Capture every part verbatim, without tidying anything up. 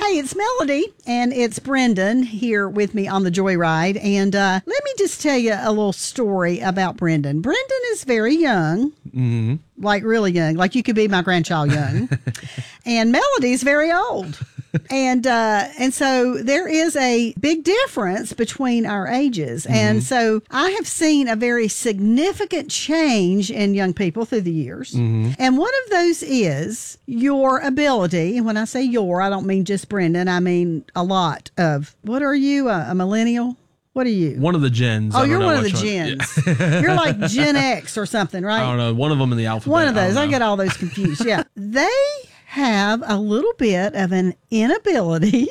Hey, it's Melody, and it's Brendan here with me on the Joyride. And uh, let me just tell you a little story about Brendan. Brendan is very young, mm-hmm. like really young, like you could be my grandchild young. And Melody's very old. And uh, and so there is a big difference between our ages. Mm-hmm. And so I have seen a very significant change in young people through the years. Mm-hmm. And one of those is your ability. And when I say your, I don't mean just Brendan. I mean a lot of, what are you, a, a millennial? What are you? One of the gens. Oh, you're one of the gens. Yeah. You're like Gen X or something, right? I don't know. One of them in the alphabet. One of those. I, I get all those confused. Yeah. They have a little bit of an inability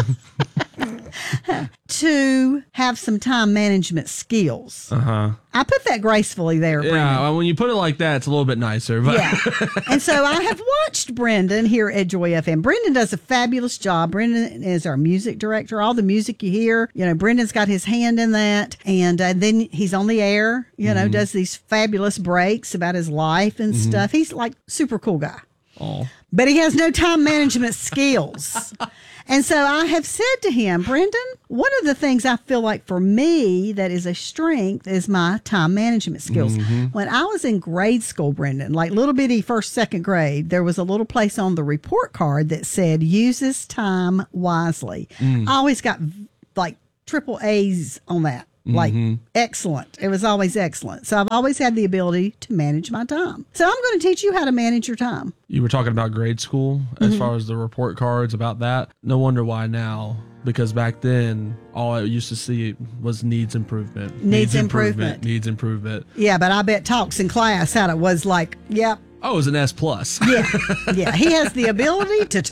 to have some time management skills. Uh-huh. I put that gracefully there, Brendan. Yeah, well, when you put it like that, it's a little bit nicer. But. Yeah. And so I have watched Brendan here at Joy F M. Brendan does a fabulous job. Brendan is our music director. All the music you hear, you know, Brendan's got his hand in that. And uh, then he's on the air, you know, mm-hmm. does these fabulous breaks about his life and mm-hmm. stuff. He's like super cool guy. Oh. But he has no time management skills. And so I have said to him, Brendan, one of the things I feel like for me that is a strength is my time management skills. Mm-hmm. When I was in grade school, Brendan, like little bitty first, second grade, there was a little place on the report card that said, use this time wisely. Mm. I always got like triple A's on that. Like, mm-hmm. excellent. It was always excellent. So I've always had the ability to manage my time. So I'm going to teach you how to manage your time. You were talking about grade school as mm-hmm. far as the report cards about that. No wonder why now. Because back then, all I used to see was needs improvement. Needs, needs improvement. improvement. Needs improvement. Yeah, but I bet talks in class had it was like, yep. Oh, it was an S plus. Yeah, yeah. He has the ability to